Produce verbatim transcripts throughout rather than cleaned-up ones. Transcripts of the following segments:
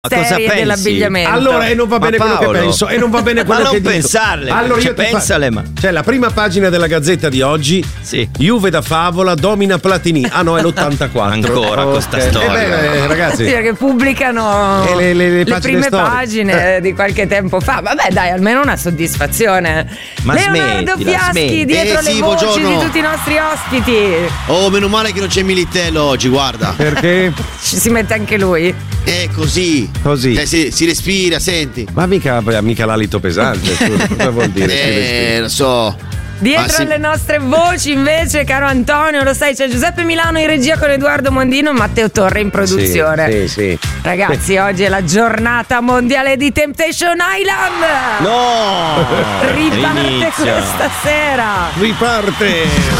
Ma cosa pensi? Dell'abbigliamento. Allora, e non va bene Ma quello Paolo, che penso, e non va bene quello ma che non dico. pensarle, Allora, cioè, io ti fa- pensale, ma Cioè, la prima pagina della Gazzetta di oggi, sì. Juve da favola domina Platini. Ah no, è l'ottantaquattro. Ancora con sta storia. Eh beh, ragazzi. Sì, perché pubblicano E le- le- le le pagine prime storiche. pagine di qualche tempo fa. Vabbè, dai, almeno una soddisfazione. Ma Leonardo smettila, Fiaschi smetti. dietro Eh le sì, voci buongiorno. di tutti i nostri ospiti. Oh, meno male che non c'è Militello oggi, guarda. Perché? Ci si mette anche lui. È così. Così. Cioè, si, si respira, senti. Ma mica, mica l'alito pesante, scusa, cosa vuol dire? Eh, lo so. Dietro Ah, sì. alle nostre voci invece, caro Antonio, lo sai, c'è Giuseppe Milano in regia con Edoardo Mondino e Matteo Torre in produzione. Sì, sì, sì. Ragazzi, oggi è la giornata mondiale di Temptation Island. No! Riparte Inizia. questa sera. Riparte!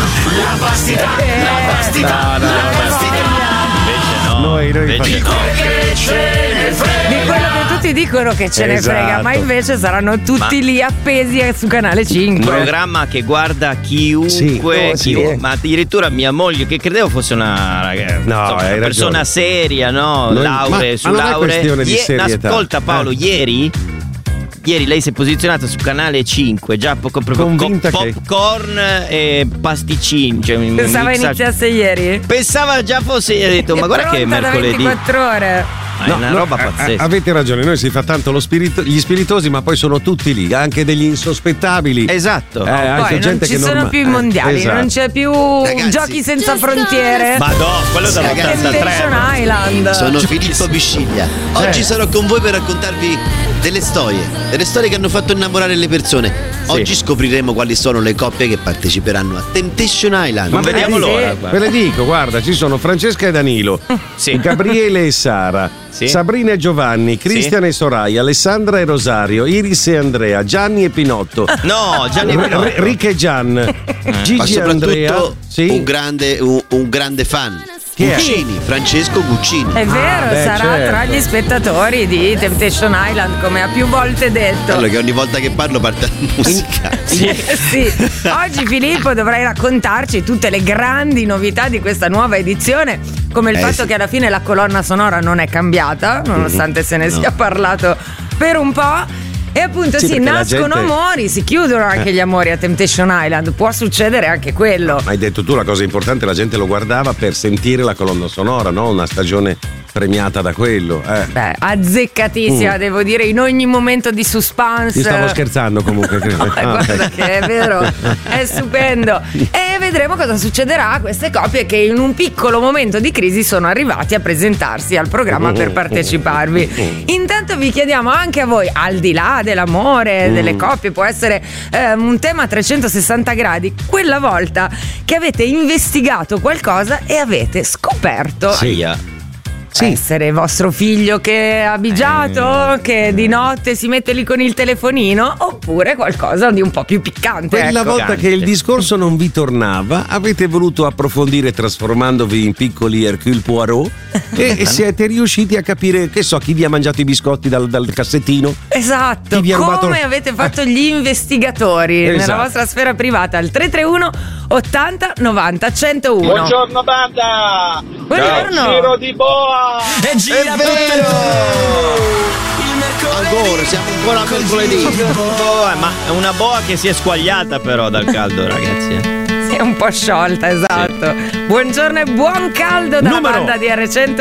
La vastità, Eh, la vastità, no, no, la no. vastità. Invece no. Noi- noi Invece- facciamo- Che ce ne frega. Di quello che tutti dicono che ce ne Esatto. frega, ma invece saranno tutti Ma- lì appesi su Canale Un cinque. programma che guarda chiunque, Sì, chiunque- sì. ma addirittura mia moglie, che credevo fosse una, raga- No, insomma, hai una persona ragione. seria, no? Noi- Lauree ma- su ma non è lauree. questione di Ie- serietà. Ascolta Paolo, Eh. ieri Ieri lei si è posizionata su Canale cinque, già poco proprio Convinta co- che- popcorn e pasticcini. Cioè un Pensava mix- iniziasse ieri. Pensava già fosse, ha detto, ma guarda che è pronta da mercoledì. ventiquattro ore. Ma è una no, roba eh, eh, pazzesca. avete ragione, noi si fa tanto lo spirito, gli spiritosi, ma poi sono tutti lì, anche degli insospettabili. Esatto. Eh, anche Poi non gente ci che sono norma- più i eh, mondiali, esatto. non c'è più Ragazzi. giochi senza frontiere. Ma no, quello Sì, dall'ottantatré. Temptation Island. Sono Filippo Bisciglia. Oggi Eh. sarò con voi per raccontarvi delle storie, delle storie che hanno fatto innamorare le persone. Oggi scopriremo quali sono le coppie che parteciperanno a Temptation Island. Ma vediamo Eh, sì. l'ora. Ve guarda. le dico, guarda, ci sono Francesca e Danilo, Sì. Gabriele e Sara, Sì. Sabrina e Giovanni, Cristian e Soraya, Alessandra e Rosario, Iris e Andrea, Gianni e Pinotto, No, Gianni R- Pinotto. R- Rick e Gian, Ma Gigi e Andrea. soprattutto Sì? un, grande, un, un grande fan. Chi è? Guccini, Francesco Guccini. È vero, Ah, beh, sarà certo. tra gli spettatori di Temptation Island, come ha più volte detto. Allora che ogni volta che parlo parte la musica. Eh sì. Oggi Filippo dovrai raccontarci tutte le grandi novità di questa nuova edizione, come il Eh, fatto sì. che alla fine la colonna sonora non è cambiata, nonostante se ne No. sia parlato per un po'. E appunto Sì, sì, perché la nascono gente- amori, si chiudono anche gli amori a Temptation Island, può succedere anche quello. Ma hai detto tu la cosa importante, la gente lo guardava per sentire la colonna sonora, no? Una stagione premiata da quello. Eh. Beh, azzeccatissima, Mm. devo dire, in ogni momento di suspense. Io stavo scherzando comunque, credo. No, eh, Ah, guarda ok. che è vero, è stupendo. E vedremo cosa succederà a queste coppie che in un piccolo momento di crisi sono arrivati a presentarsi al programma per parteciparvi. Intanto vi chiediamo anche a voi, al di là dell'amore, delle coppie, può essere eh, un tema a trecentosessanta gradi, quella volta che avete investigato qualcosa e avete scoperto Aia. essere vostro figlio che è abigiato, che di notte si mette lì con il telefonino, oppure qualcosa di un po' più piccante. Quella ecco. volta che il discorso non vi tornava, avete voluto approfondire trasformandovi in piccoli Hercule Poirot e, e siete riusciti a capire, che so, chi vi ha mangiato i biscotti dal, dal cassettino. Esatto, Chi vi ha rubato- come avete fatto gli investigatori Esatto. nella vostra sfera privata al tre tre uno ottanta novanta centouno. Buongiorno banda! Buongiorno. Giro di boa! E gira tutto il Ancora, siamo ancora a mercoledì. Boa, ma è una boa che si è squagliata però dal caldo, ragazzi. eh. Si è un po' sciolta, esatto. Buongiorno e buon caldo dalla Numero. banda di R cento